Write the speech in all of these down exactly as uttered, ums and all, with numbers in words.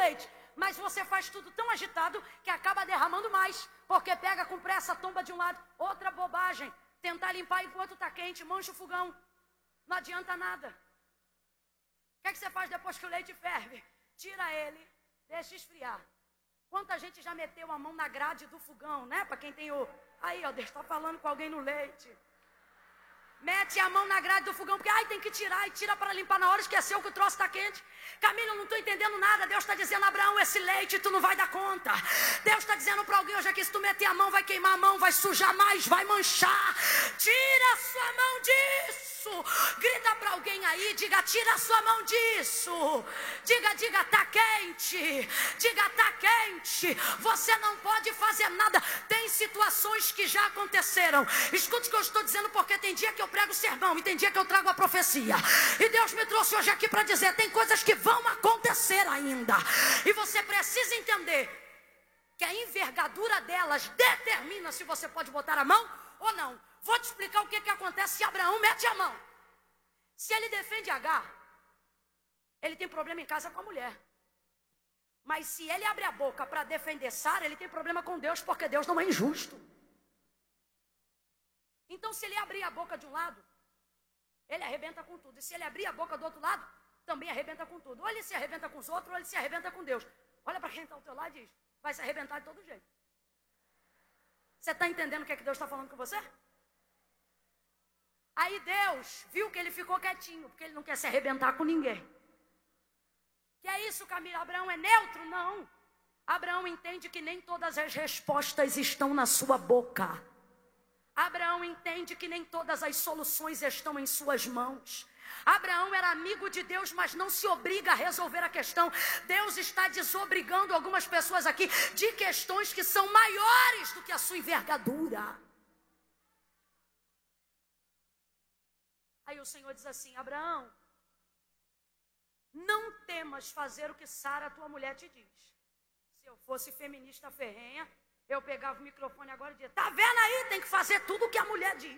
leite. Mas você faz tudo tão agitado que acaba derramando mais. Porque pega com pressa, tomba de um lado. Outra bobagem. Tentar limpar enquanto está quente, mancha o fogão. Não adianta nada. O que é que você faz depois que o leite ferve? Tira ele, deixa esfriar. Quanta gente já meteu a mão na grade do fogão, né? Para quem tem o... Aí, ó, Deus está falando com alguém no leite. Mete a mão na grade do fogão, porque ai, tem que tirar, e tira para limpar na hora, esqueceu que o troço está quente. Camila, eu não estou entendendo nada. Deus está dizendo, Abraão, esse leite tu não vai dar conta. Deus está dizendo para alguém hoje aqui, se tu meter a mão, vai queimar a mão, vai sujar mais, vai manchar. Tira a sua mão disso. Grita para alguém aí, diga, tira a sua mão disso. Diga, diga, tá quente. Diga, tá quente. Você não pode fazer nada. Tem situações que já aconteceram. Escute o que eu estou dizendo, porque tem dia que eu prego sermão e tem dia que eu trago a profecia. E Deus me trouxe hoje aqui para dizer, tem coisas que vão acontecer ainda. E você precisa entender que a envergadura delas determina se você pode botar a mão ou não. Vou te explicar o que, que acontece se Abraão mete a mão. Se ele defende Agar, ele tem problema em casa com a mulher. Mas se ele abre a boca para defender Sara, ele tem problema com Deus, porque Deus não é injusto. Então, se ele abrir a boca de um lado, ele arrebenta com tudo. E se ele abrir a boca do outro lado, também arrebenta com tudo. Ou ele se arrebenta com os outros, ou ele se arrebenta com Deus. Olha para quem está ao teu lado e diz, vai se arrebentar de todo jeito. Você está entendendo o que é que Deus está falando com você? Aí Deus viu que ele ficou quietinho, porque ele não quer se arrebentar com ninguém. Que é isso, Camila? Abraão é neutro? Não. Abraão entende que nem todas as respostas estão na sua boca. Abraão entende que nem todas as soluções estão em suas mãos. Abraão era amigo de Deus, mas não se obriga a resolver a questão. Deus está desobrigando algumas pessoas aqui de questões que são maiores do que a sua envergadura. Aí o Senhor diz assim, Abraão, não temas fazer o que Sara, tua mulher, te diz. Se eu fosse feminista ferrenha, eu pegava o microfone agora e dizia, tá vendo aí? Tem que fazer tudo o que a mulher diz.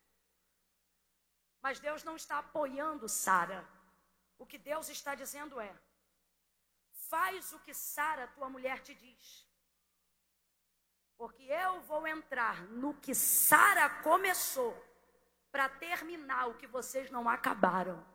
Mas Deus não está apoiando Sara. O que Deus está dizendo é, faz o que Sara, tua mulher, te diz. Porque eu vou entrar no que Sara começou para terminar o que vocês não acabaram.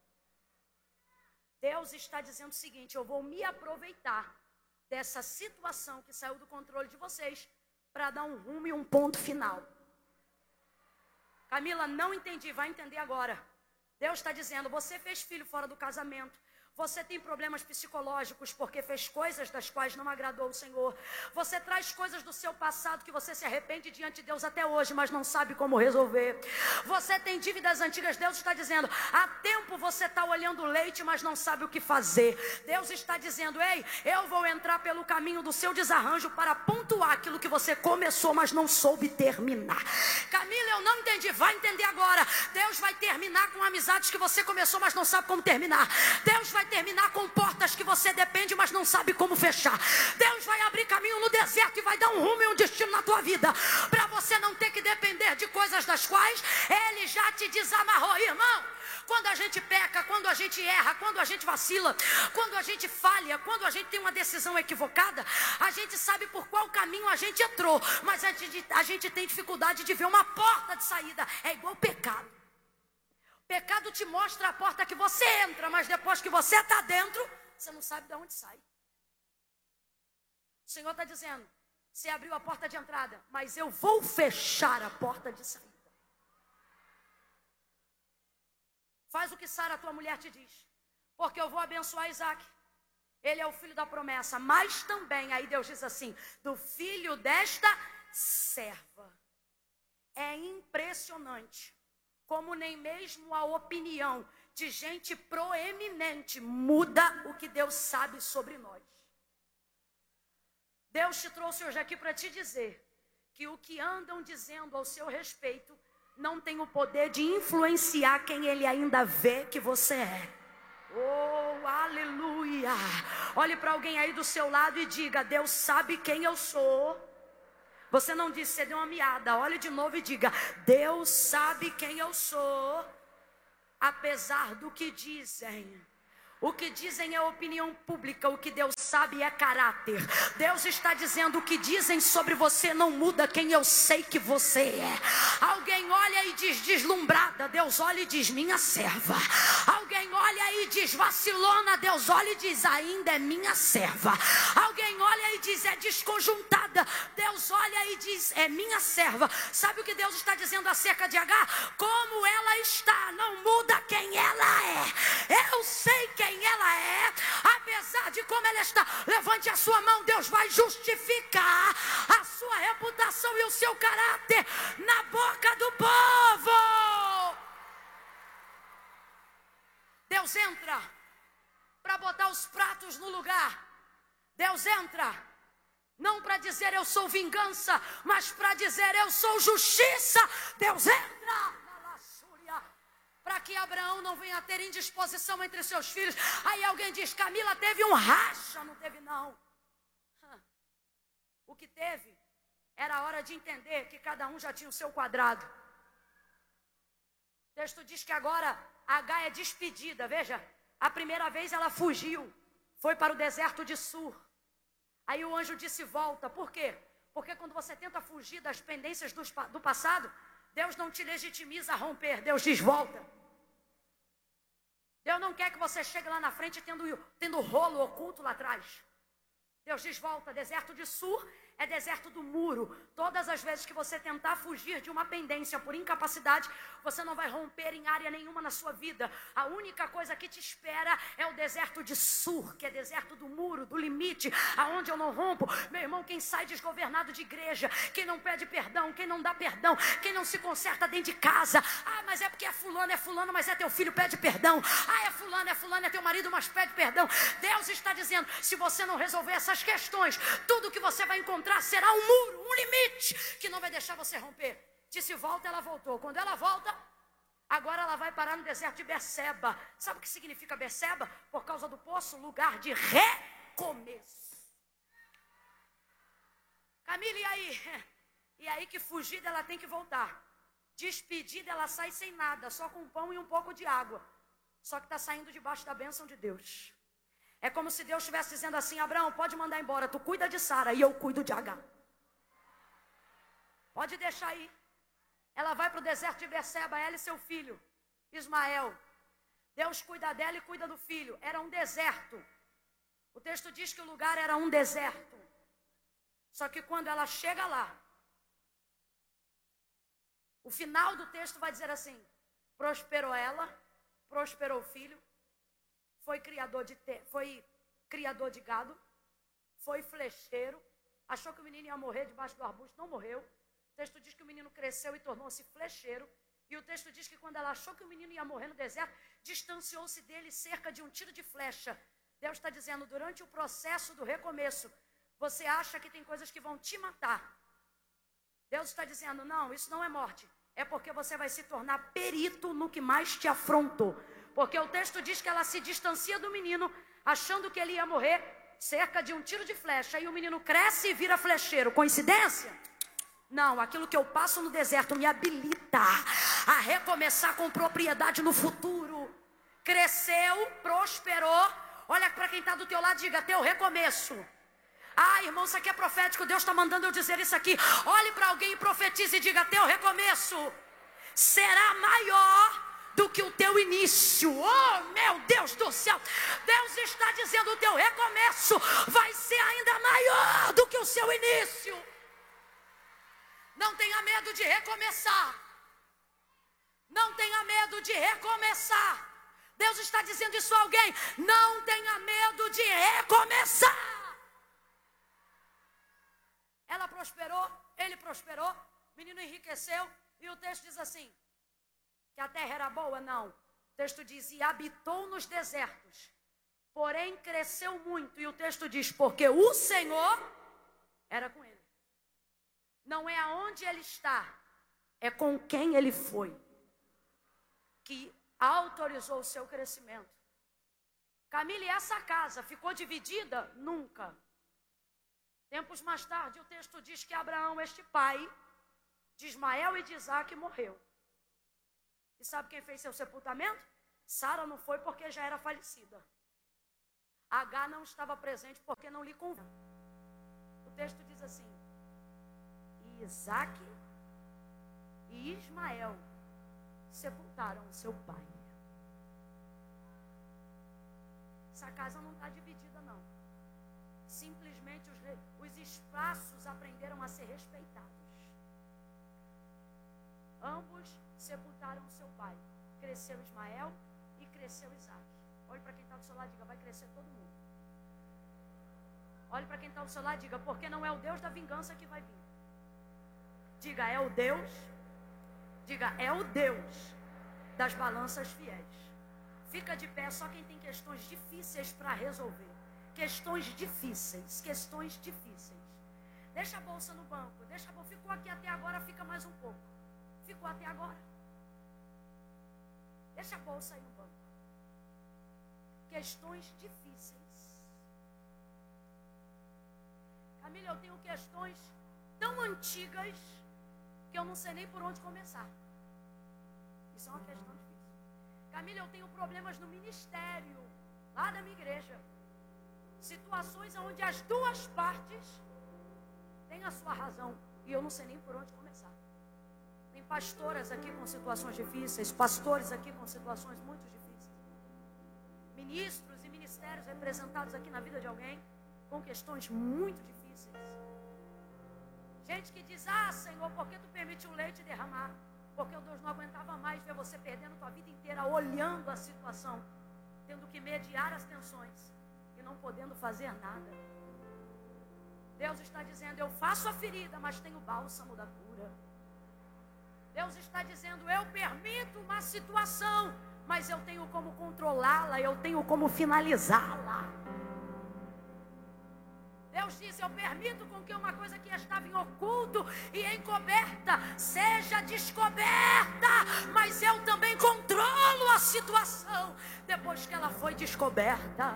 Deus está dizendo o seguinte, eu vou me aproveitar dessa situação que saiu do controle de vocês para dar um rumo e um ponto final. Camila, não entendi, vai entender agora. Deus está dizendo, você fez filho fora do casamento. Você tem problemas psicológicos porque fez coisas das quais não agradou o Senhor. Você traz coisas do seu passado que você se arrepende diante de Deus até hoje, mas não sabe como resolver. Você tem dívidas antigas, Deus está dizendo, há tempo você está olhando o leite, mas não sabe o que fazer. Deus está dizendo, ei, eu vou entrar pelo caminho do seu desarranjo para pontuar aquilo que você começou, mas não soube terminar. Camila, eu não entendi, vai entender agora. Deus vai terminar com amizades que você começou, mas não sabe como terminar. Deus vai terminar com portas que você depende, mas não sabe como fechar. Deus vai abrir caminho no deserto e vai dar um rumo e um destino na tua vida, para você não ter que depender de coisas das quais Ele já te desamarrou. Irmão, quando a gente peca, quando a gente erra, quando a gente vacila, quando a gente falha, quando a gente tem uma decisão equivocada, a gente sabe por qual caminho a gente entrou, mas a gente, a gente tem dificuldade de ver uma porta de saída. É igual pecado. Pecado te mostra a porta que você entra, mas depois que você está dentro, você não sabe de onde sai. O Senhor está dizendo, você abriu a porta de entrada, mas eu vou fechar a porta de saída. Faz o que Sara, tua mulher, te diz, porque eu vou abençoar Isaac. Ele é o filho da promessa, mas também, aí Deus diz assim, do filho desta serva. É impressionante como nem mesmo a opinião de gente proeminente muda o que Deus sabe sobre nós. Deus te trouxe hoje aqui para te dizer que o que andam dizendo ao seu respeito não tem o poder de influenciar quem Ele ainda vê que você é. Oh, aleluia! Olhe para alguém aí do seu lado e diga, Deus sabe quem eu sou. Você não disse, você deu uma miada. Olhe de novo e diga, Deus sabe quem eu sou. Apesar do que dizem, O que dizem é opinião pública, o que Deus sabe é caráter. Deus está dizendo: o que dizem sobre você não muda quem eu sei que você é. Alguém olha e diz deslumbrada, Deus olha e diz minha serva. Alguém olha e diz vacilona, Deus olha e diz ainda é minha serva. Alguém olha e diz é desconjuntada, Deus olha e diz é minha serva. Sabe o que Deus está dizendo acerca de Agar? Como ela está, não muda quem ela é. Eu sei quem ela é, apesar de como ela está. Levante a sua mão, Deus vai justificar a sua reputação e o seu caráter na boca do povo. Deus entra para botar os pratos no lugar. Deus entra não para dizer eu sou vingança, mas para dizer eu sou justiça. Deus entra para que Abraão não venha ter indisposição entre seus filhos. Aí alguém diz: Camila, teve um racha. Não teve, não. O que teve era a hora de entender que cada um já tinha o seu quadrado. O texto diz que agora Agar é despedida. Veja, a primeira vez ela fugiu, foi para o deserto de Sur. Aí o anjo disse: volta. Por quê? Porque quando você tenta fugir das pendências do, do passado, Deus não te legitimiza a romper. Deus diz: volta. Deus não quer que você chegue lá na frente tendo, tendo rolo oculto lá atrás. Deus diz: volta. Deserto de Sur é deserto do muro. Todas as vezes que você tentar fugir de uma pendência por incapacidade, você não vai romper em área nenhuma na sua vida. A única coisa que te espera é o deserto de Sur, que é deserto do muro, do limite, aonde eu não rompo. Meu irmão, quem sai desgovernado de igreja, quem não pede perdão, quem não dá perdão, quem não se conserta dentro de casa. Ah, mas é porque é fulano, é fulano, mas é teu filho, pede perdão. Ah, é fulano, é fulano, é teu marido, mas pede perdão. Deus está dizendo: se você não resolver essas questões, tudo que você vai encontrar será um muro, um limite, que não vai deixar você romper. Disse volta, ela voltou. Quando ela volta, agora ela vai parar no deserto de Berseba. Sabe o que significa Berseba? Por causa do poço, lugar de recomeço. Camila, e aí? E aí que fugida ela tem que voltar. Despedida ela sai sem nada, só com pão e um pouco de água. Só que está saindo debaixo da bênção de Deus. É como se Deus estivesse dizendo assim: Abraão, pode mandar embora, tu cuida de Sara e eu cuido de Agar. Pode deixar aí. Ela vai para o deserto de Berseba, ela e seu filho, Ismael. Deus cuida dela e cuida do filho. Era um deserto. O texto diz que o lugar era um deserto. Só que quando ela chega lá, o final do texto vai dizer assim: prosperou ela, prosperou o filho. Foi criador de te... foi criador de gado, foi flecheiro, achou que o menino ia morrer debaixo do arbusto, não morreu. O texto diz que o menino cresceu e tornou-se flecheiro. E o texto diz que quando ela achou que o menino ia morrer no deserto, distanciou-se dele cerca de um tiro de flecha. Deus está dizendo: durante o processo do recomeço, você acha que tem coisas que vão te matar. Deus está dizendo: não, isso não é morte. É porque você vai se tornar perito no que mais te afrontou. Porque o texto diz que ela se distancia do menino, achando que ele ia morrer, cerca de um tiro de flecha. E o menino cresce e vira flecheiro. Coincidência? Não, aquilo que eu passo no deserto me habilita a recomeçar com propriedade no futuro. Cresceu, prosperou. Olha para quem está do teu lado e diga: teu recomeço. Ah, irmão, isso aqui é profético. Deus está mandando eu dizer isso aqui. Olhe para alguém e profetize e diga: teu recomeço será maior do que o teu início. Oh, meu Deus do céu. Deus está dizendo: o teu recomeço vai ser ainda maior do que o seu início. Não tenha medo de recomeçar. Não tenha medo de recomeçar. Deus está dizendo isso a alguém: não tenha medo de recomeçar. Ela prosperou, ele prosperou, o menino enriqueceu. E o texto diz assim: que a terra era boa? Não. O texto diz: e habitou nos desertos, porém cresceu muito. E o texto diz: porque o Senhor era com ele. Não é aonde ele está, é com quem ele foi que autorizou o seu crescimento. Camila, e essa casa ficou dividida? Nunca. Tempos mais tarde, o texto diz que Abraão, este pai de Ismael e de Isaac, morreu. E sabe quem fez seu sepultamento? Sara não foi, porque já era falecida. Agar não estava presente porque não lhe convinha. O texto diz assim: e Isaac e Ismael sepultaram seu pai. Essa casa não está dividida, não. Simplesmente os, os espaços aprenderam a ser respeitados. Ambos sepultaram seu pai. Cresceu Ismael e cresceu Isaac. Olhe para quem está do seu lado e diga: vai crescer todo mundo. Olhe para quem está do seu lado e diga: porque não é o Deus da vingança que vai vir. Diga: é o Deus. Diga: é o Deus das balanças fiéis. Fica de pé só quem tem questões difíceis para resolver. Questões difíceis, questões difíceis. Deixa a bolsa no banco. Deixa a bolsa. Ficou aqui até agora, fica mais um pouco. Ficou até agora. Deixa a bolsa aí no banco. Questões difíceis. Camila, eu tenho questões tão antigas que eu não sei nem por onde começar. Isso é uma questão difícil. Camila, eu tenho problemas no ministério, lá da minha igreja. Situações onde as duas partes têm a sua razão e eu não sei nem por onde começar. Tem pastoras aqui com situações difíceis, pastores aqui com situações muito difíceis. Ministros e ministérios representados aqui na vida de alguém com questões muito difíceis. Gente que diz: ah, Senhor, por que tu permitiu o leite derramar? Porque o Deus não aguentava mais ver você perdendo tua vida inteira olhando a situação, tendo que mediar as tensões e não podendo fazer nada. Deus está dizendo: eu faço a ferida, mas tenho bálsamo da cura. Deus está dizendo: eu permito uma situação, mas eu tenho como controlá-la, eu tenho como finalizá-la. Deus diz: eu permito com que uma coisa que estava em oculto e encoberta seja descoberta, mas eu também controlo a situação depois que ela foi descoberta.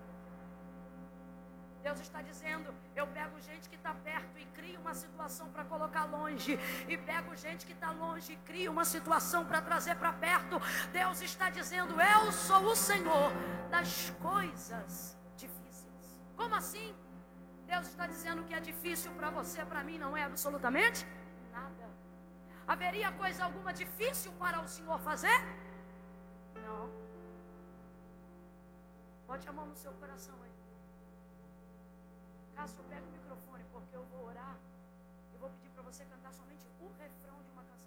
Deus está dizendo: eu pego gente que está perto e crio uma situação para colocar longe, e pego gente que está longe e crio uma situação para trazer para perto. Deus está dizendo: eu sou o Senhor das coisas difíceis. Como assim? Deus está dizendo que é difícil para você, para mim não é absolutamente nada. Haveria coisa alguma difícil para o Senhor fazer? Não. Bote a mão no seu coração aí. Cássio, pega o microfone, porque eu vou orar e vou pedir para você cantar somente o refrão de uma canção.